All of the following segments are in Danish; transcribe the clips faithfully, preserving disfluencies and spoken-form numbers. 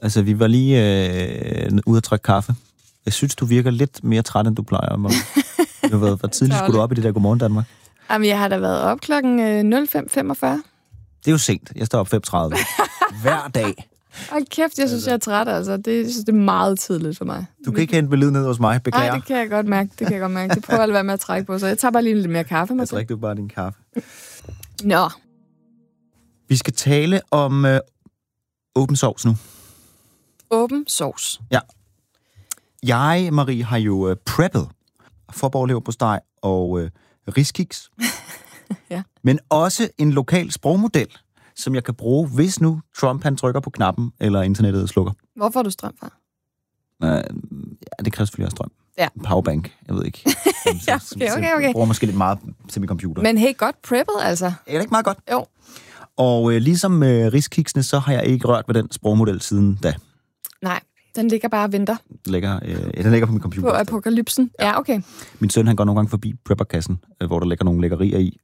Altså, vi var lige øh, ude at drikke kaffe. Jeg synes, du virker lidt mere træt, end du plejer. Du har været, hvor tidligt skulle du op i det der Godmorgen Danmark? Jamen, jeg har da været op klokken nul fem femogfyrre. Det er jo sent. Jeg står op fem tredive. Hver dag. Hold kæft, jeg synes, jeg er træt, altså. Det, jeg synes, det er meget tidligt for mig. Du kan ikke hente med lyd ned hos mig, beklager. Nej, det kan jeg godt mærke. Det kan jeg godt mærke. Det prøver jeg at være med at trække på, så jeg tager bare lige lidt mere kaffe. Jeg drikker du bare din kaffe. Nå. Vi skal tale om øh, open source nu. Open source? Ja. Jeg, Marie, har jo øh, preppet forborglever på steg og øh, riskiks. Ja. Men også en lokal sprogmodel, som jeg kan bruge, hvis nu Trump han trykker på knappen, eller internettet slukker. Hvor får du strøm fra? Uh, ja, det kræver selvfølgelig også strøm. Ja. Powerbank, jeg ved ikke. Ja, okay, okay, okay. Jeg bruger måske lidt meget til min computer. Men helt godt preppet, altså. Er det ikke meget godt? Jo. Og øh, ligesom med øh, riskiksene, så har jeg ikke rørt ved den sprogmodel siden da. Nej, den ligger bare og venter. Den ligger, øh, den ligger på min computer. På apokalypsen? Ja. Ja, okay. Min søn, han går nogle gange forbi prepperkassen, øh, hvor der ligger nogle lækkerier i.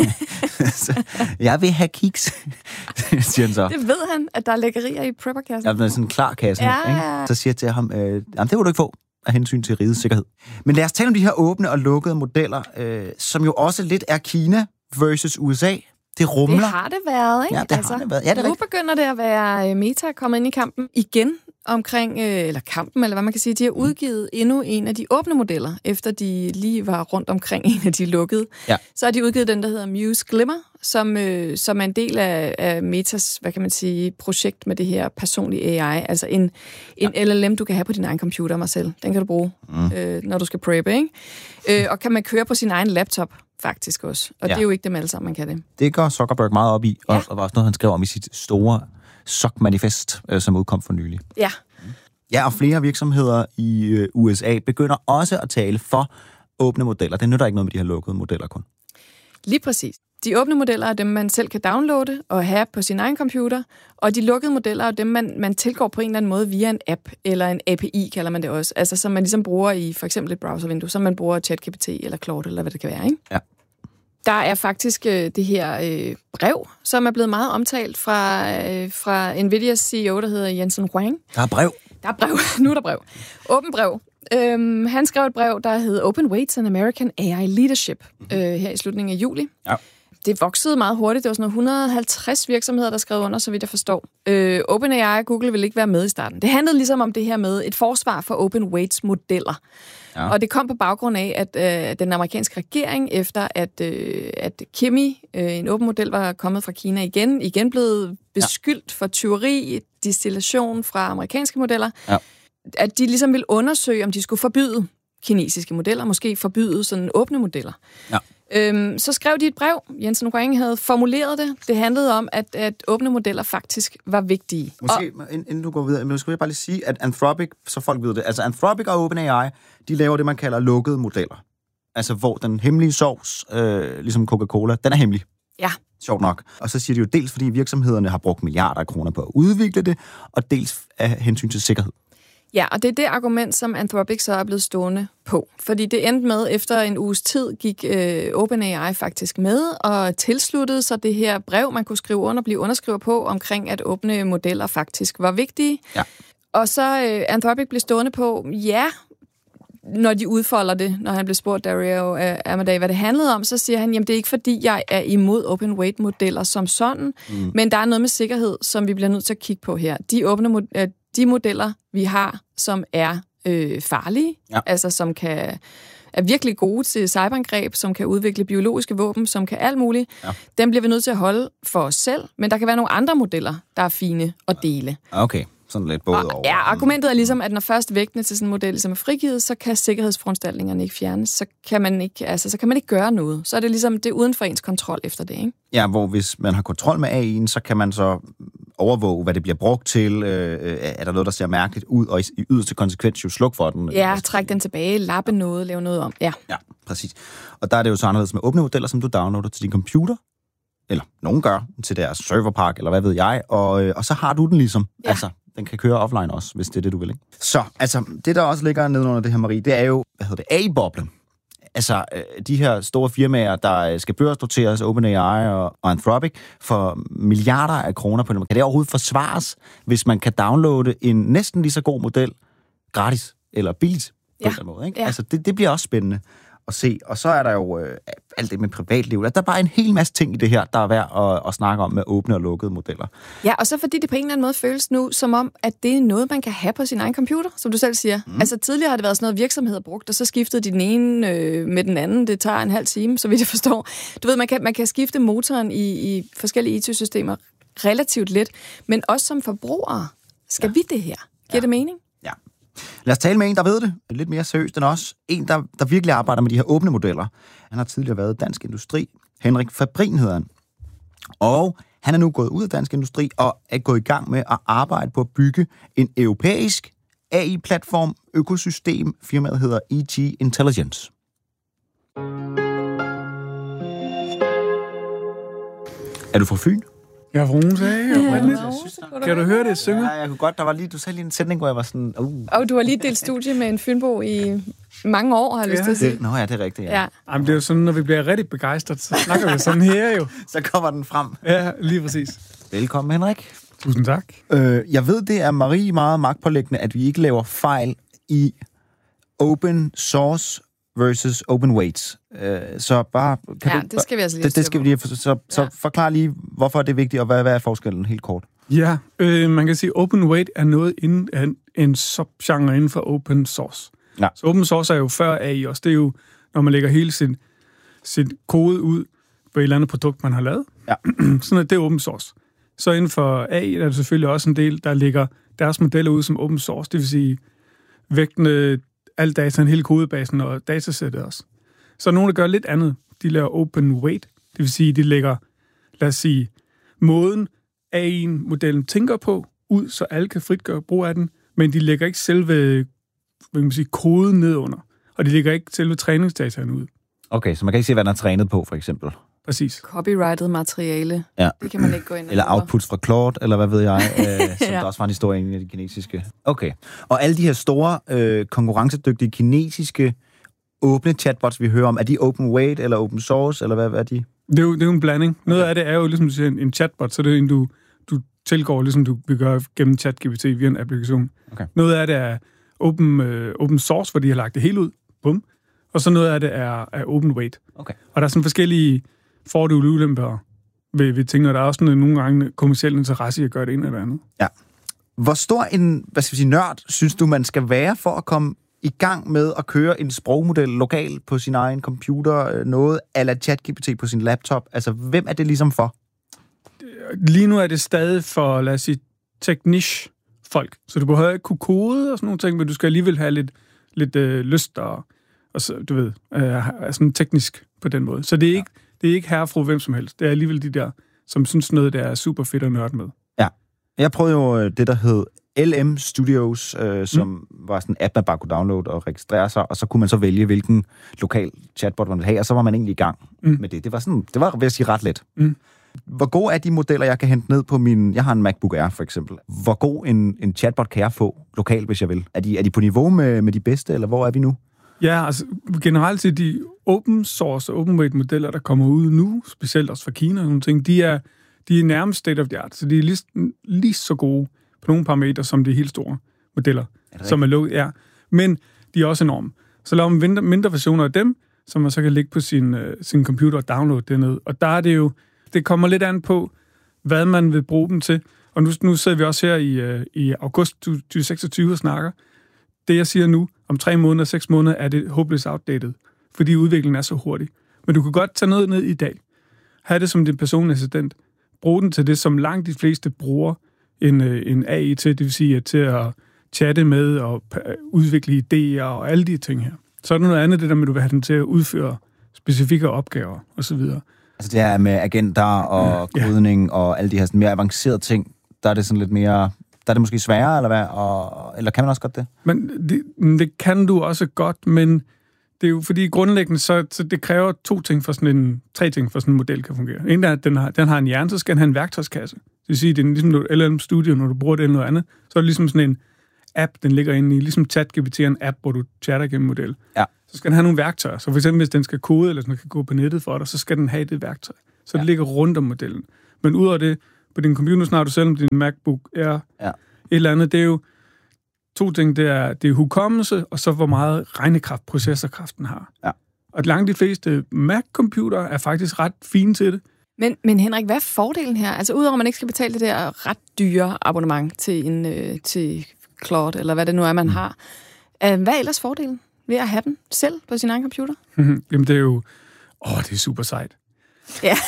Så, jeg vil have kiks, siger han så. Det ved han, at der er lækkerier i prepperkassen. Ja, den er sådan en klar kasse. Ja, ikke? ja. Så siger jeg til ham, øh, jamen, det vil du ikke få af hensyn til rigets sikkerhed. Men lad os tale om de her åbne og lukkede modeller, øh, som jo også lidt er Kina versus U S A. Det rumler. Det har det været, ikke? Ja, det altså, har det været. Ja, det er nu rigtigt. begynder det at være Meta kommet ind i kampen igen omkring, øh, eller kampen, eller hvad man kan sige. De har udgivet endnu en af de åbne modeller, efter de lige var rundt omkring en af de lukkede. Ja. Så har de udgivet den, der hedder Muse Glimmer, som, øh, som er en del af, af Metas, hvad kan man sige, projekt med det her personlige A I. Altså en, en ja. L L M, du kan have på din egen computer, Marcel. Den kan du bruge, mm. øh, når du skal preppe, ikke? Øh, og kan man køre på sin egen laptop, faktisk også. Og ja. Det er jo ikke dem alle sammen, man kan det. Det går Zuckerberg meget op i, og, ja. og var også noget, han skrev om i sit store Zuck-manifest, øh, som udkom for nylig. Ja. Ja, og flere virksomheder i øh, U S A begynder også at tale for åbne modeller. Det nytter ikke noget med de her lukkede modeller kun. Lige præcis. De åbne modeller er dem, man selv kan downloade og have på sin egen computer, og de lukkede modeller er dem, man, man tilgår på en eller anden måde via en app, eller en A P I kalder man det også, altså som man ligesom bruger i for eksempel et browservindue, som man bruger ChatGPT eller Claude, eller hvad det kan være, ikke? Ja. Der er faktisk øh, det her øh, brev, som er blevet meget omtalt fra, øh, fra Nvidias C E O, der hedder Jensen Huang. Der er brev. Der er brev. Nu er der brev. Åben brev. Øhm, han skrev et brev, der hed Open Weights and American A I Leadership, mm-hmm. øh, her i slutningen af juli. Ja. Det voksede meget hurtigt. Det var sådan et hundrede og halvtreds virksomheder, der skrev under, så vidt jeg forstår. Øh, OpenAI og Google ville ikke være med i starten. Det handlede ligesom om det her med et forsvar for open weights modeller. Ja. Og det kom på baggrund af, at øh, den amerikanske regering, efter at, øh, at Kimi, øh, en åben model, var kommet fra Kina igen, igen blevet beskyldt ja. for tyveri, distillation fra amerikanske modeller, ja. at de ligesom ville undersøge, om de skulle forbyde kinesiske modeller, måske forbyde sådan åbne modeller. Ja. Øhm, så skrev de et brev. Jensen Huang havde formuleret det. Det handlede om, at, at åbne modeller faktisk var vigtige. Måske, og, inden du går videre, men skulle jeg bare lige sige, at Anthropic, så folk ved det, altså Anthropic og OpenAI, de laver det, man kalder lukkede modeller. Altså, hvor den hemmelige sovs, øh, ligesom Coca-Cola, den er hemmelig. Ja. Sjovt nok. Og så siger de jo dels, fordi virksomhederne har brugt milliarder af kroner på at udvikle det, og dels af hensyn til sikkerhed. Ja, og det er det argument, som Anthropic så er blevet stående på. Fordi det endte med, efter en uges tid, gik øh, OpenAI faktisk med og tilsluttede sig det her brev, man kunne skrive under, blive underskriver på, omkring at åbne modeller faktisk var vigtige. Ja. Og så øh, Anthropic blev stående på, ja, når de udfolder det, når han blev spurgt Dario Amodei, hvad det handlede om, så siger han, jamen det er ikke fordi, jeg er imod open weight modeller som sådan, mm. men der er noget med sikkerhed, som vi bliver nødt til at kigge på her. De åbne modeller, de modeller, vi har, som er øh, farlige, ja. altså som kan er virkelig gode til cyberangreb, som kan udvikle biologiske våben, som kan alt muligt, ja. dem bliver vi nødt til at holde for os selv, men der kan være nogle andre modeller, der er fine at dele. Okay, sådan lidt både og, over. Ja, argumentet er ligesom, at når først vægtene til sådan en model som er frigivet, så kan sikkerhedsforanstaltningerne ikke fjernes, så kan man ikke, altså, så kan man ikke gøre noget. Så er det ligesom, det er uden for ens kontrol efter det, ikke? Ja, hvor hvis man har kontrol med A I'en, så kan man så overvåge, hvad det bliver brugt til. Øh, er der noget, der ser mærkeligt ud, og i yderste konsekvens jo sluk for den? Ja, træk den tilbage, lappe noget, lave noget om. Ja. Ja, præcis. Og der er det jo så anderledes med åbne modeller, som du downloader til din computer, eller nogen gør, til deres serverpark, eller hvad ved jeg, og, og så har du den ligesom. Ja. Altså, den kan køre offline også, hvis det er det, du vil, ikke? Så, altså, det der også ligger nede under det her, Marie, det er jo, hvad hedder det, A I-boblen. altså, de her store firmaer, der skal børsnoteres, OpenAI og, og Anthropic, for milliarder af kroner på det. Kan det overhovedet forsvares, hvis man kan downloade en næsten lige så god model gratis eller billigt på ja. en måde? Ikke? Ja. Altså, det, det bliver også spændende at se. Og så er der jo øh, alt det med privatliv. Der er bare en hel masse ting i det her, der er værd at, at snakke om med åbne og lukkede modeller. Ja, og så fordi det på en eller anden måde føles nu, som om, at det er noget, man kan have på sin egen computer, som du selv siger. Mm. Altså tidligere har det været sådan noget, virksomheder brugt, og så skiftede de den ene øh, med den anden. Det tager en halv time, så vidt jeg forstår. Du ved, man kan, man kan skifte motoren i, i forskellige I T-systemer relativt let, men også som forbrugere, skal ja. vi det her? Giver ja. det mening? Ja. Lad os tale med en, der ved det. Lidt mere seriøst end os. En, der, der virkelig arbejder med de her åbne modeller. Han har tidligere været Dansk Industri. Henrik Fabrin hedder han. Og han er nu gået ud af Dansk Industri og er gået i gang med at arbejde på at bygge en europæisk A I-platform, økosystem. Firmaet hedder E G Intelligence. Er du fra Fyn? Jeg er fra Rune, sagde jeg. Ja, kan du høre det synge? Ja, jeg kunne godt. Der var lige, du sagde lige en sætning, hvor jeg var sådan... Uh. Og du har lige delt studie med en fynbo i mange år, har jeg ja. lyst til at sige. Det, nå ja, det er rigtigt, ja. ja. Jamen, det er jo sådan, når vi bliver rigtig begejstret, så snakker vi sådan her jo. Så kommer den frem. Ja, lige præcis. Velkommen, Henrik. Tusind tak. Øh, jeg ved, det er Marie meget magtpålæggende, at vi ikke laver fejl i open source versus open weights. Øh, så bare... Kan ja, du, det skal vi altså lige det, det skal vi lige, så, så, så ja. forklar lige, hvorfor det er vigtigt, og hvad, hvad er forskellen helt kort? Ja, øh, man kan sige, at open weight er noget inden, en, en subgenre inden for open source. Ja. Så open source er jo før A I også. Det er jo, når man lægger hele sin, sin kode ud på et eller andet produkt, man har lavet. Ja. Sådan at det er open source. Så inden for A I er der selvfølgelig også en del, der lægger deres modeller ud som open source. Det vil sige, vægtende al dataen, hele kodebasen og datasættet også. Så er nogen, der gør lidt andet. De laver open weight. Det vil sige, de lægger, lad os sige, måden A I-modellen tænker på, ud, så alle kan frit gøre brug af den, men de lægger ikke selve hvad kan man sige, koden ned under, og de lægger ikke selve træningsdataen ud. Okay, så man kan ikke se, hvad den er trænet på, for eksempel? Præcis. Copyrighted materiale. Ja. Det kan man ikke gå ind eller outputs fra Claude, eller hvad ved jeg, øh, som ja. der også var en historie i de kinesiske. Okay. Og alle de her store, øh, konkurrencedygtige kinesiske åbne chatbots, vi hører om, er de open weight eller open source, eller hvad, hvad er de? Det er, jo, det er jo en blanding. Noget af det er jo, ligesom du siger, en chatbot, så det er en, du, du tilgår, ligesom du vil gøre gennem ChatGPT via en applikation. Okay. Noget af det er open, øh, open source, hvor de har lagt det hele ud. Bum. Og så noget af det er, er open weight. Okay. Og der er sådan forskellige fordele og ulemper ved, ved ting, og der er også sådan, nogle gange kommerciel interesse i at gøre det ene eller andet. Ja. Hvor stor en, hvad skal vi sige, nørd, synes du, man skal være for at komme i gang med at køre en sprogmodel lokalt på sin egen computer, noget a la ChatGPT på sin laptop? Altså, hvem er det ligesom for? Lige nu er det stadig for, lad os sige, tech-niche folk. Så du behøver ikke kunne kode og sådan nogle ting, men du skal alligevel have lidt, lidt øh, lyst og, og så, du ved, øh, er sådan teknisk på den måde. Så det er ikke, ja. det er ikke herre fra hvem som helst. Det er alligevel de der, som synes noget, der er super fedt at nørde med. Ja. Jeg prøvede jo det, der hed L M Studios, øh, som mm. var sådan en app, man bare kunne downloade og registrere sig, og så kunne man så vælge, hvilken lokal chatbot man ville have, og så var man egentlig i gang mm. med det. Det var sådan, det var, vil jeg sige, ret let. Mm. Hvor gode er de modeller, jeg kan hente ned på min... Jeg har en MacBook Air, for eksempel. Hvor god en, en chatbot kan jeg få lokalt, hvis jeg vil? Er de, er de på niveau med, med de bedste, eller hvor er vi nu? Ja, altså generelt set de open source og open weight modeller, der kommer ud nu, specielt også fra Kina og nogle ting, de er, de er nærmest state of the art, så de er lige, lige så gode på nogle parametre, som de helt store modeller, er som er lukket. Ja. Men de er også enorme. Så laver man mindre, mindre versioner af dem, som man så kan lægge på sin, uh, sin computer og downloade det ned. Og der er det jo, det kommer lidt an på, hvad man vil bruge dem til. Og nu, nu sidder vi også her i, uh, i august tyve seksogtyve og snakker. Det, jeg siger nu, om tre måneder, seks måneder, er det hopeless outdated, fordi udviklingen er så hurtig. Men du kan godt tage noget ned i dag. Ha' det som din personlige assistent. Brug den til det, som langt de fleste bruger en, en A I til, det vil sige at til at chatte med og udvikle idéer og alle de ting her. Så er der noget andet, det der med, at du vil have den til at udføre specifikke opgaver osv. Altså det her med agenter og ja. kodning og alle de her sådan mere avancerede ting, der er det sådan lidt mere... Der er det måske sværere, eller hvad? Og, eller kan man også godt det? Men det, det kan du også godt, men det er jo fordi grundlæggende, så, så det kræver to ting for sådan en... Tre ting for sådan en model kan fungere. En er, at den har, den har en hjerne, så skal den have en værktøjskasse. Det vil sige, det er ligesom et L M Studio, når du bruger det eller noget andet. Så er det ligesom sådan en app, den ligger inde i, ligesom ChatGPT er en app, hvor du chatter gennem model. Ja. så skal den have nogle værktøjer. Så for eksempel, hvis den skal kode, eller den kan gå på nettet for dig, så skal den have det værktøj. Så ja. det ligger rundt om modellen. Men ud af det, på din computer, snakker du selv om din MacBook Air, ja. et eller andet, det er jo to ting. Det er, det er hukommelse, og så hvor meget regnekraft, processorkraften har. Ja. Og langt de fleste Mac-computer er faktisk ret fine til det. Men, men Henrik, hvad er fordelen her? Altså udover at man ikke skal betale det der ret dyre abonnement til, en, øh, til Claude, eller hvad det nu er, man har. Øh, hvad er ellers fordelen ved at have den selv på sin egen computer? Jamen det er jo... Åh, det er super sejt. Ja.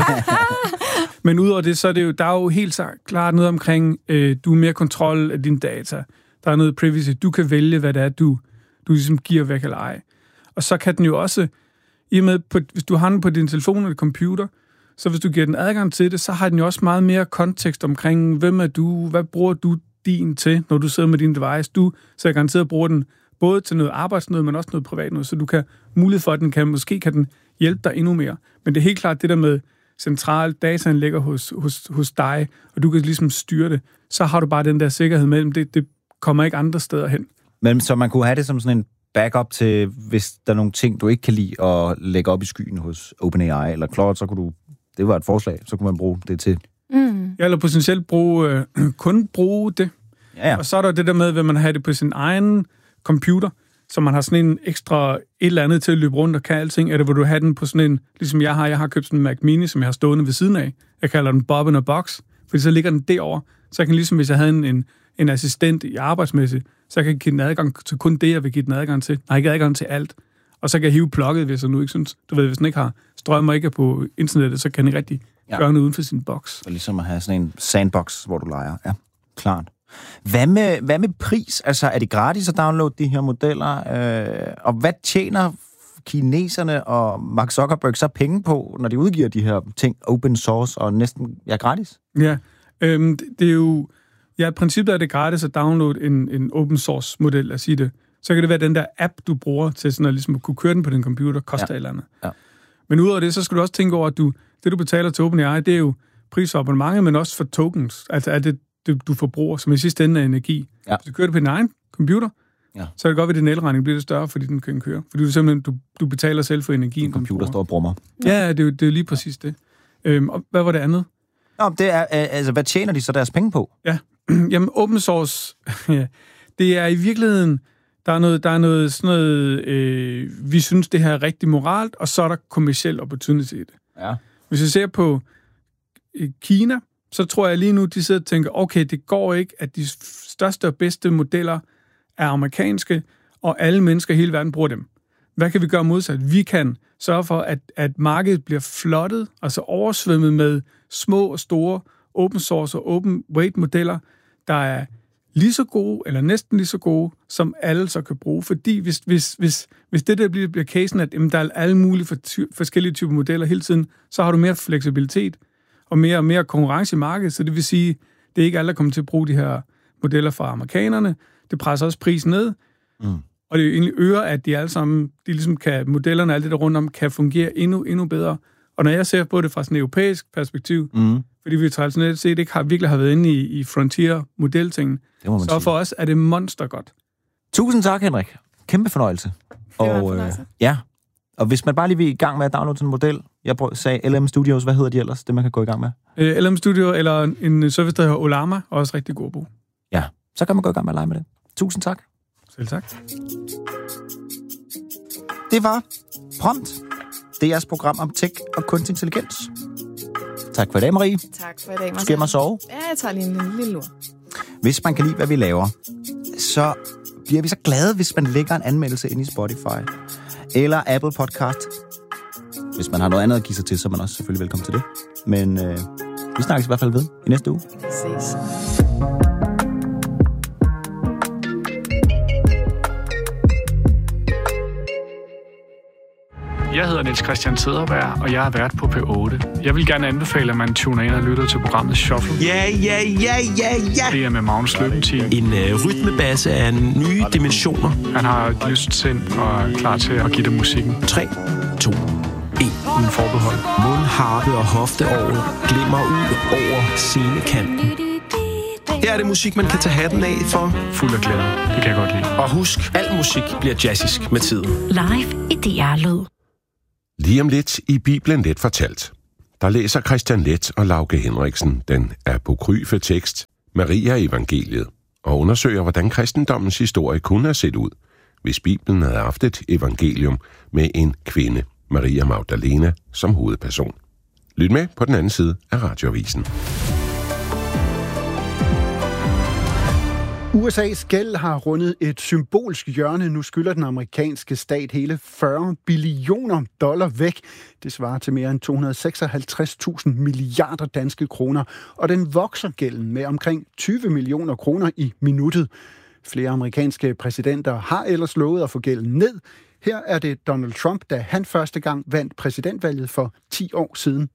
Men udover det, så er det jo, der er jo helt klart noget omkring, øh, du er mere kontrol af dine data. Der er noget privacy. Du kan vælge, hvad det er, du, du ligesom giver væk eller ej. Og så kan den jo også, i og med, på, hvis du har den på din telefon eller computer, så hvis du giver den adgang til det, så har den jo også meget mere kontekst omkring, hvem er du, hvad bruger du din til, når du sidder med din device. Du så er garanteret at bruge den både til noget arbejdsnød, men også noget privat noget, så du kan mulighed for, at den kan, måske kan den hjælpe dig endnu mere. Men det er helt klart det der med central dataen ligger hos, hos, hos dig, og du kan ligesom styre det. Så har du bare den der sikkerhed mellem, det, det kommer ikke andre steder hen. Men så man kunne have det som sådan en backup til, hvis der er nogle ting, du ikke kan lide at lægge op i skyen hos OpenAI eller Claude, så kunne du, det var et forslag, så kunne man bruge det til. Mm. Ja, eller potentielt bruge, øh, kun bruge det. Ja, ja. Og så er der det der med, at man har det på sin egen computer, så man har sådan en ekstra et eller andet til at løbe rundt og kan alting. Eller vil du have den på sådan en, ligesom jeg har, jeg har købt sådan en Mac Mini, som jeg har stående ved siden af. Jeg kalder den Bob in a Box, fordi så ligger den derovre. Så jeg kan ligesom, hvis jeg havde en, en, en assistent i arbejdsmæssigt, så jeg kan give den adgang til kun det, jeg vil give den adgang til. Nej, ikke adgang til alt. Og så kan jeg hive plugget, hvis jeg nu ikke synes, du ved, hvis den ikke har strøm og ikke er på internettet, så kan den ikke rigtig ja. gøre noget uden for sin boks. Og ligesom at have sådan en sandbox, hvor du leger. Ja, klart. Hvad med, hvad med pris? Altså, er det gratis at downloade de her modeller? Øh, og hvad tjener kineserne og Mark Zuckerberg så penge på, når de udgiver de her ting open source og næsten ja, gratis? Ja, øhm, det, det er jo... Ja, i princippet er det gratis at downloade en, en open source model, at sige det. Så kan det være den der app, du bruger til sådan at, ligesom at kunne køre den på din computer, koster ja. et eller andet. Ja. Men udover det, så skal du også tænke over, at du, det, du betaler til OpenAI, det er jo pris for abonnementet, men også for tokens. Altså er det, det du forbruger, som i sidste ende er energi. Ja. Hvis du kører det på din egen computer, ja. så er det godt, at din elregning bliver det større, fordi den kan køre. Fordi du simpelthen du, du betaler selv for energien. En computer står og brummer. Ja, det er jo det er lige præcis det. Øhm, og hvad var det andet? Nå, det er, altså, hvad tjener de så deres penge på? Ja, jamen open source, ja, det er i virkeligheden, der er noget, der er noget sådan noget, øh, vi synes, det her er rigtig moralt, og så er der kommerciel opportunity i det. Ja. Hvis jeg ser på øh, Kina, så tror jeg lige nu, de sidder og tænker, okay, det går ikke, at de største og bedste modeller er amerikanske, og alle mennesker i hele verden bruger dem. Hvad kan vi gøre modsat? Vi kan sørge for, at, at markedet bliver flottet, altså oversvømmet med små og store open source og open weight modeller, der er lige så gode, eller næsten lige så gode, som alle så kan bruge. Fordi hvis, hvis, hvis, hvis det der bliver, bliver casen, at jamen, der er alle mulige for ty- forskellige typer modeller hele tiden, så har du mere fleksibilitet og mere og mere konkurrence i markedet. Så det vil sige, det er ikke alle, der kommer til at bruge de her modeller fra amerikanerne. Det presser også prisen ned. Mm. Og det egentlig øger, at de alle sammen, de ligesom kan, modellerne og alt det der rundt om, kan fungere endnu, endnu bedre. Og når jeg ser på det fra sådan et europæisk perspektiv, mm. fordi vi traditionelt set ikke har, virkelig har været inde i, i frontier-modeltingen, så sige. For os er det monster godt. Tusind tak, Henrik. Kæmpe fornøjelse. Og, øh, ja. Og hvis man bare lige vil i gang med at downloade sådan en model, jeg sagde L M Studios, hvad hedder de ellers, det man kan gå i gang med? Øh, L M Studio eller en service, der hedder Ollama, også rigtig god at bruge. Ja, så kan man gå i gang med at lege med det. Tusind tak. Selv tak. Det var Prompt, D R's program om tech og kunstig intelligens. Tak for i dag, Marie. Tak for i dag, Marcel. Skal jeg sove? Ja, jeg tager lige en lille, lille lur. Hvis man kan lide, hvad vi laver, så bliver vi så glade, hvis man lægger en anmeldelse ind i Spotify eller Apple Podcast. Hvis man har noget andet at give sig til, så er man også selvfølgelig velkommen til det. Men øh, vi snakkes i hvert fald ved i næste uge. Vi ses. Jeg hedder Niels Christian Sederberg, og jeg er vært på P otte. Jeg vil gerne anbefale, at man tuner ind og lytter til programmet Shuffle. Ja, ja, ja, ja, ja! Det er med Magnus Løbentin. En øh, rytmebasse af nye dimensioner. Han har lyst sind og er klar til at give dig musikken. tre, to, et. Uden forbehold. Mundharpe og hofteorgel glimmer ud over scenekanten. Her er det musik, man kan tage hatten af for. Fuld af glæde. Det kan jeg godt lide. Og husk, al musik bliver jazzisk med tiden. Live i D R-lyd. Lige om lidt i Bibelen Let fortalt. Der læser Christian Leth og Lauke Henriksen den apokryfe tekst Maria Evangeliet og undersøger, hvordan kristendommens historie kunne have set ud, hvis Bibelen havde haft et evangelium med en kvinde, Maria Magdalena, som hovedperson. Lyt med på den anden side af Radioavisen. U S A's gæld har rundet et symbolsk hjørne. Nu skylder den amerikanske stat hele fyrre billioner dollar væk. Det svarer til mere end to hundrede og seksoghalvtreds tusind milliarder danske kroner. Og den vokser gælden med omkring tyve millioner kroner i minuttet. Flere amerikanske præsidenter har ellers lovet at få gælden ned. Her er det Donald Trump, da han første gang vandt præsidentvalget for ti år siden.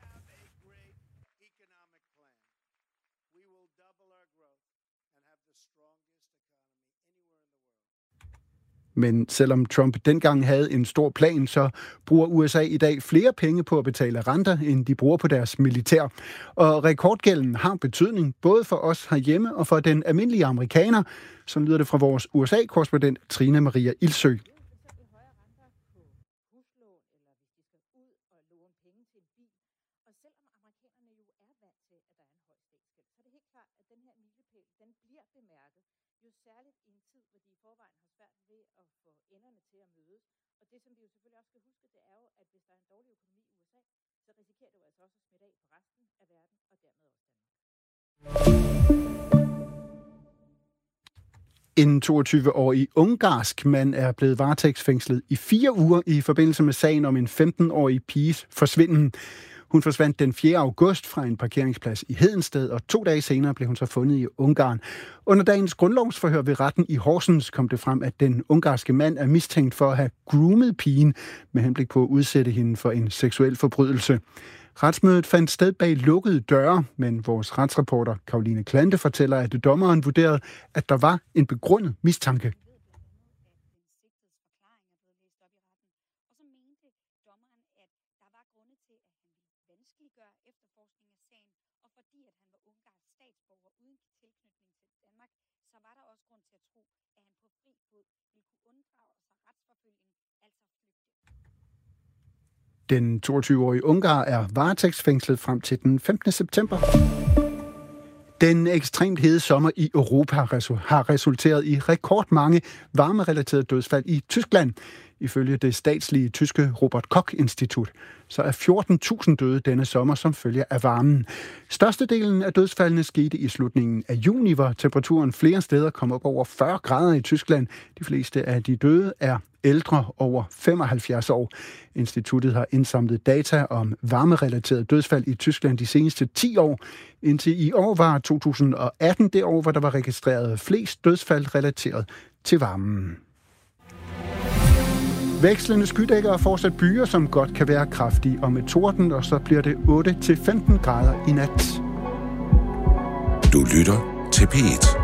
Men selvom Trump dengang havde en stor plan, så bruger U S A i dag flere penge på at betale renter, end de bruger på deres militær. Og rekordgælden har betydning både for os herhjemme og for den almindelige amerikaner, som lyder det fra vores U S A-korrespondent Trine Maria Ilsø. En toogtyve-årig ungarsk mand er blevet varetægtsfængslet i fire uger i forbindelse med sagen om en femten-årig piges forsvinden. Hun forsvandt den fjerde august fra en parkeringsplads i Hedensted, og to dage senere blev hun så fundet i Ungarn. Under dagens grundlovsforhør ved retten i Horsens kom det frem, at den ungarske mand er mistænkt for at have groomet pigen med henblik på at udsætte hende for en seksuel forbrydelse. Retsmødet fandt sted bag lukkede døre, men vores retsreporter Karoline Klante fortæller, at dommeren vurderede, at der var en begrundet mistanke. Den toogtyve-årige ungar er varetægtsfængslet frem til den femtende september. Den ekstremt hede sommer i Europa har resulteret i rekordmange varmerelaterede dødsfald i Tyskland. Ifølge det statslige tyske Robert Koch-institut, så er fjorten tusind døde denne sommer som følge af varmen. Størstedelen af dødsfaldene skete i slutningen af juni, hvor temperaturen flere steder kom op over fyrre grader i Tyskland. De fleste af de døde er ældre over femoghalvfjerds år. Instituttet har indsamlet data om varmerelaterede dødsfald i Tyskland de seneste ti år. Indtil i år var to tusind og atten det år, hvor der var registreret flest dødsfald relateret til varmen. Vekslende skydækker og fortsat byer, som godt kan være kraftige, og med torden, og så bliver det otte til femten grader i nat. Du lytter til P et.